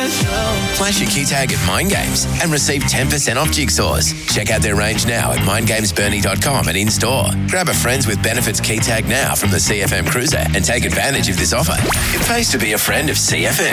Flash your key tag at Mind Games and receive 10% off jigsaws. Check out their range now at mindgamesburnie.com and in-store. Grab a Friends with Benefits key tag now from the CFM Cruiser and take advantage of this offer. It pays to be a friend of CFM.